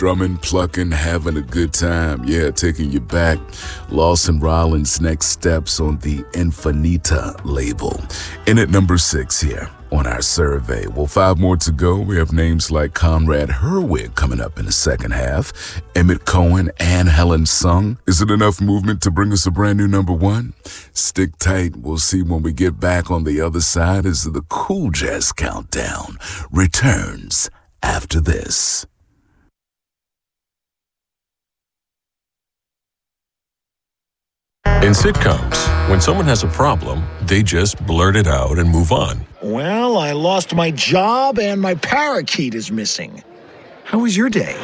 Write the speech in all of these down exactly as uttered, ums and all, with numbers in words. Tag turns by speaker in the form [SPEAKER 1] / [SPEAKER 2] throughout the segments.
[SPEAKER 1] strumming, plucking, having a good time. Yeah, taking you back. Lawson Rollins' Next Steps on the Infinita label. In at number six here on our survey. Well, five more to go. We have names like Conrad Herwig coming up in the second half, Emmett Cohen, and Helen Sung. Is it enough movement to bring us a brand new number one? Stick tight. We'll see when we get back on the other side as the Cool Jazz Countdown returns after this.
[SPEAKER 2] In sitcoms, when someone has a problem, they just blurt it out and move on.
[SPEAKER 3] Well, I lost my job and my parakeet is missing. How was your day?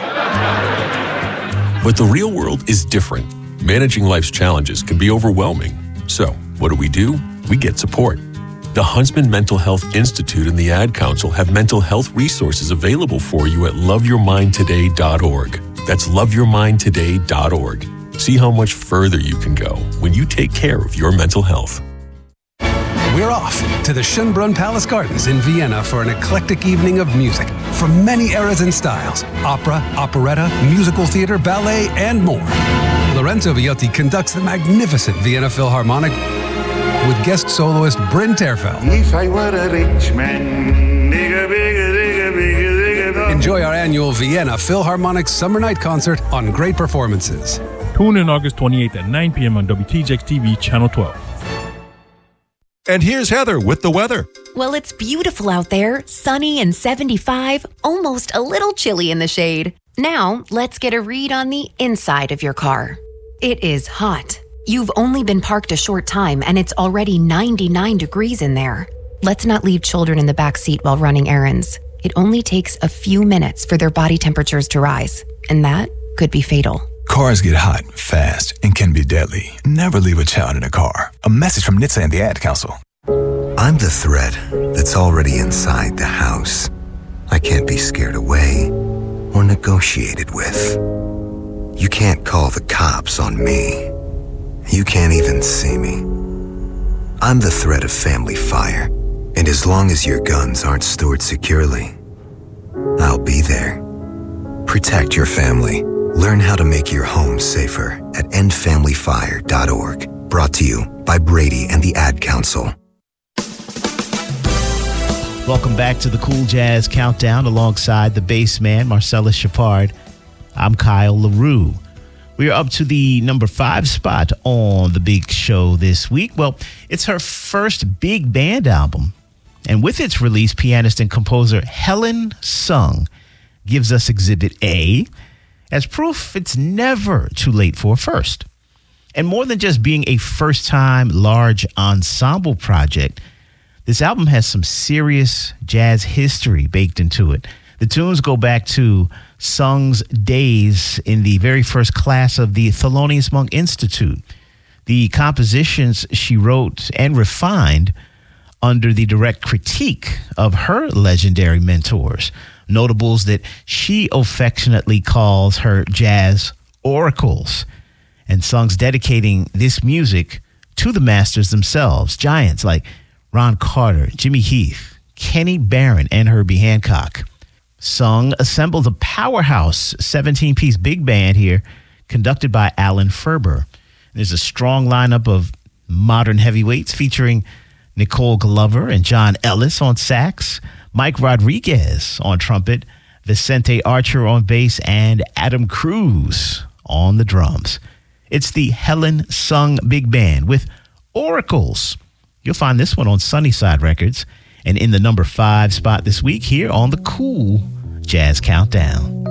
[SPEAKER 2] But the real world is different. Managing life's challenges can be overwhelming. So, what do we do? We get support. The Huntsman Mental Health Institute and the Ad Council have mental health resources available for you at love your mind today dot org. That's love your mind today dot org. See how much further you can go when you take care of your mental health.
[SPEAKER 4] We're off to the Schönbrunn Palace Gardens in Vienna for an eclectic evening of music from many eras and styles: opera, operetta, musical theater, ballet, and more. Lorenzo Viotti conducts the magnificent Vienna Philharmonic with guest soloist Bryn Terfel.
[SPEAKER 5] If I were a rich man, digga, digga, digga, digga, digga.
[SPEAKER 4] Enjoy our annual Vienna Philharmonic Summer Night Concert on Great Performances.
[SPEAKER 6] Tune in August twenty-eighth at nine p.m. on W T J X T V Channel twelve.
[SPEAKER 7] And here's Heather with the weather.
[SPEAKER 8] Well, it's beautiful out there, sunny and seventy-five, almost a little chilly in the shade. Now, let's get a read on the inside of your car. It is hot. You've only been parked a short time and it's already ninety-nine degrees in there. Let's not leave children in the back seat while running errands. It only takes a few minutes for their body temperatures to rise, and that could be fatal.
[SPEAKER 9] Cars get hot, fast, and can be deadly. Never leave a child in a car. A message from N H T S A and the Ad Council.
[SPEAKER 10] I'm the threat that's already inside the house. I can't be scared away or negotiated with. You can't call the cops on me. You can't even see me. I'm the threat of family fire, and as long as your guns aren't stored securely, I'll be there. Protect your family. Learn how to make your home safer at end family fire dot org. Brought to you by Brady and the Ad Council.
[SPEAKER 11] Welcome back to the Cool Jazz Countdown alongside the bass man, Marcellus Shepard. I'm Kyle LaRue. We are up to the number five spot on the big show this week. Well, it's her first big band album. And with its release, pianist and composer Helen Sung gives us Exhibit A as proof it's never too late for a first. And more than just being a first-time large ensemble project, this album has some serious jazz history baked into it. The tunes go back to Sung's days in the very first class of the Thelonious Monk Institute. The compositions she wrote and refined under the direct critique of her legendary mentors, notables that she affectionately calls her jazz oracles. And Sung's dedicating this music to the masters themselves, giants like Ron Carter, Jimmy Heath, Kenny Barron, and Herbie Hancock. Sung assembled a powerhouse seventeen-piece big band here, conducted by Alan Ferber. There's a strong lineup of modern heavyweights featuring Nicole Glover and John Ellis on sax, Mike Rodriguez on trumpet, Vicente Archer on bass, and Adam Cruz on the drums. It's the Helen Sung Big Band with Oracles. You'll find this one on Sunnyside Records and in the number five spot this week here on the Cool Jazz Countdown.